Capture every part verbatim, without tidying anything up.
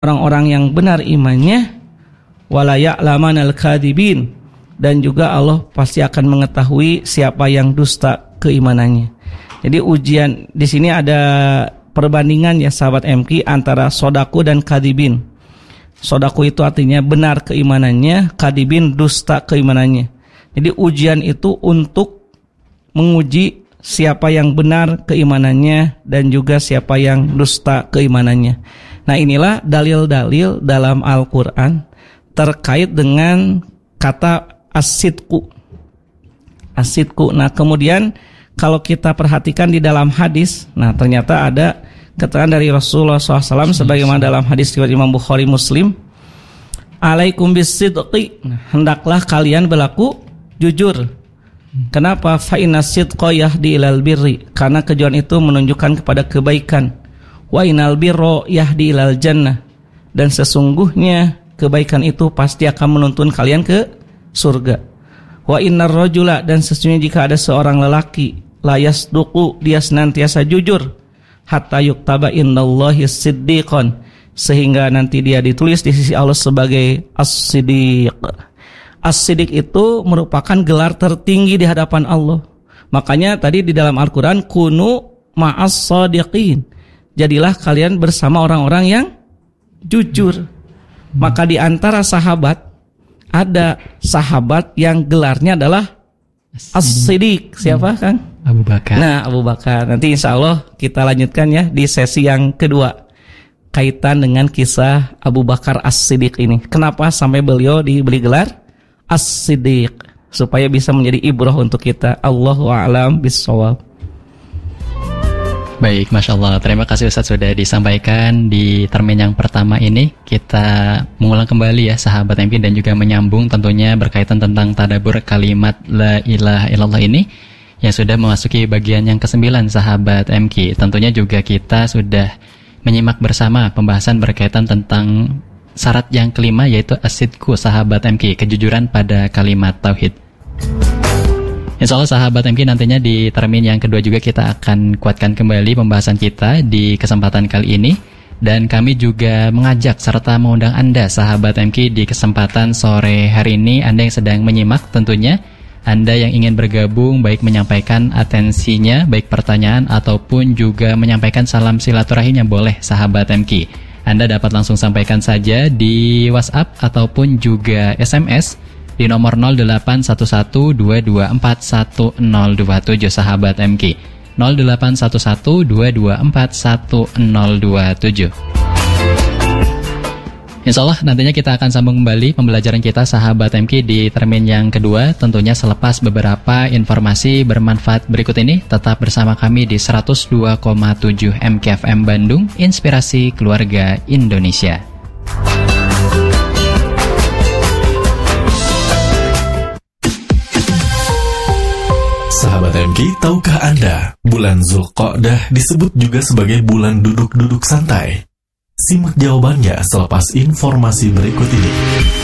orang-orang yang benar imannya, wala ya'lamanal kadhibin, dan juga Allah pasti akan mengetahui siapa yang dusta keimanannya. Jadi ujian di sini ada perbandingan ya sahabat M K antara sodaku dan kadhibin. Sodaku itu artinya benar keimanannya, kadhibin dusta keimanannya. Jadi ujian itu untuk menguji siapa yang benar keimanannya dan juga siapa yang dusta keimanannya. Nah, inilah dalil-dalil dalam Al-Quran terkait dengan kata as-sidqu. As-sidqu. Nah, kemudian kalau kita perhatikan di dalam hadis, nah ternyata ada keterangan dari Rasulullah shallallahu alaihi wasallam sebagaimana dalam hadis riwayat Imam Bukhari Muslim, alaikum bis-sidqi, hendaklah kalian berlaku jujur. Kenapa? Fa inna sidqa yahdi ilal birri, karena kejujuran itu menunjukkan kepada kebaikan. Wa inal birra yahdi ilal jannah, dan sesungguhnya kebaikan itu pasti akan menuntun kalian ke surga. Wa innar rajula, dan sesungguhnya jika ada seorang lelaki la yasduqu, dia senantiasa jujur, hatta yuktaba indallahi siddiqan, sehingga nanti dia ditulis di sisi Allah sebagai as-siddiq. As-siddiq itu merupakan gelar tertinggi di hadapan Allah. Makanya tadi di dalam Al-Quran, kunu ma'as sadiqin, jadilah kalian bersama orang-orang yang jujur. Maka di antara sahabat ada sahabat yang gelarnya adalah As-Siddiq. Siapa kan? Abu Bakar. Nah, Abu Bakar. Nanti insya Allah kita lanjutkan ya di sesi yang kedua, kaitan dengan kisah Abu Bakar As-Siddiq ini. Kenapa sampai beliau diberi gelar As-Siddiq? Supaya bisa menjadi ibrah untuk kita. Allahu a'lam bis-shawab. Baik, Masya Allah. Terima kasih Ustaz sudah disampaikan di termin yang pertama ini. Kita mengulang kembali ya sahabat M K dan juga menyambung tentunya berkaitan tentang tadabbur kalimat La ilaha illallah ini yang sudah memasuki bagian yang kesembilan sahabat M K. Tentunya juga kita sudah menyimak bersama pembahasan berkaitan tentang syarat yang kelima, yaitu as-sidqu sahabat M K, kejujuran pada kalimat tauhid. Insya Allah sahabat M K, nantinya di termin yang kedua juga kita akan kuatkan kembali pembahasan kita di kesempatan kali ini. Dan kami juga mengajak serta mengundang Anda sahabat M K di kesempatan sore hari ini. Anda yang sedang menyimak tentunya, Anda yang ingin bergabung baik menyampaikan atensinya, baik pertanyaan ataupun juga menyampaikan salam silaturahimnya, boleh sahabat M K. Anda dapat langsung sampaikan saja di WhatsApp ataupun juga S M S di nomor nol delapan satu satu dua dua empat satu nol dua tujuh sahabat M K, nol delapan satu satu dua dua empat satu nol dua tujuh. Insyaallah nantinya kita akan sambung kembali pembelajaran kita sahabat M K di termin yang kedua, tentunya selepas beberapa informasi bermanfaat berikut ini. Tetap bersama kami di seratus dua koma tujuh M K F M Bandung, Inspirasi Keluarga Indonesia. Sahabat M K, tahukah Anda, bulan Zulqa'dah disebut juga sebagai bulan duduk-duduk santai? Simak jawabannya selepas informasi berikut ini.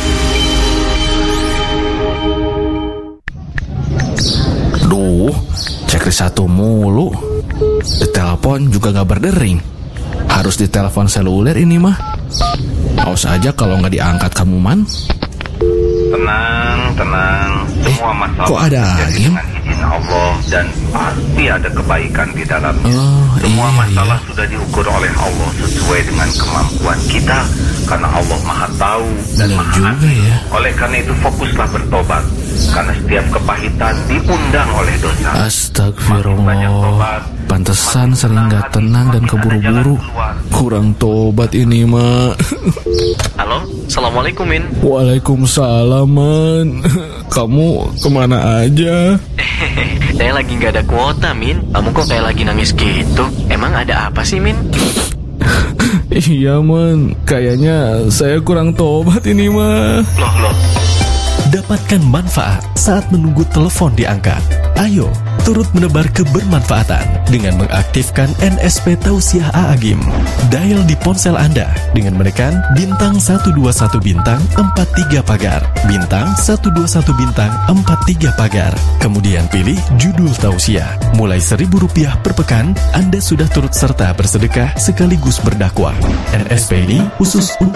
Duh, checklist satu mulu. Di telepon juga gak berdering. Harus di telepon seluler ini mah. Awas aja kalau gak diangkat kamu man. Tenang, tenang. Semua masalah kok ada angin? dengan izin Allah, dan pasti ada kebaikan di dalamnya. Oh, Semua iya, masalah iya. sudah diukur oleh Allah sesuai dengan kemampuan kita, karena Allah Maha Tahu dan Benar Maha juga Adil. ya. Oleh karena itu fokuslah bertobat, karena setiap kepahitan diundang oleh dosa. Astagfirullah. Pantesan sering gak tenang dan keburu-buru. Kurang tobat ini mah. Halo, Assalamualaikum Min. Waalaikumsalam man. Kamu kemana aja? Saya lagi gak ada kuota Min. Kamu kok kayak lagi nangis gitu? Emang ada apa sih Min? Iya man, kayaknya saya kurang tobat ini mah. Loh loh, Dapatkan manfaat saat menunggu telepon diangkat. Ayo, turut menebar kebermanfaatan dengan mengaktifkan N S P Tausiah A'agim. Dial di ponsel Anda dengan menekan bintang satu dua satu bintang empat tiga pagar, bintang satu dua satu bintang empat tiga pagar. Kemudian pilih judul tausiah. Mulai seribu rupiah per pekan, Anda sudah turut serta bersedekah sekaligus berdakwah. N S P ini khusus untuk